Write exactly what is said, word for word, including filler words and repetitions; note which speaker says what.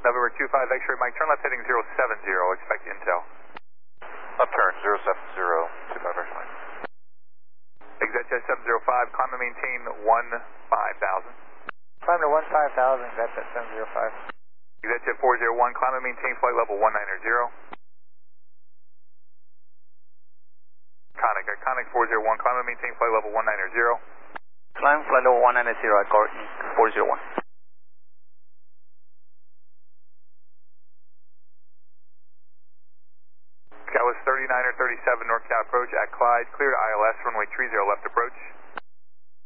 Speaker 1: November two five X-ray Mike, turn left heading zero seven zero, expect intel.
Speaker 2: Left turn zero seven zero, two five X-ray Mike.
Speaker 1: Executive seven zero five, climb and maintain one five thousand.
Speaker 3: Climb to one five thousand, Executive seven zero five.
Speaker 1: Executive four zero one, climb and maintain flight level one nine zero. Conic, Conic four zero one, climb and maintain flight level one nine zero.
Speaker 3: Climb flight level one nine zero at Gorton four zero one.
Speaker 1: That was thirty-nine or thirty-seven north Cal approach at Clyde, clear to I L S, runway three zero left approach.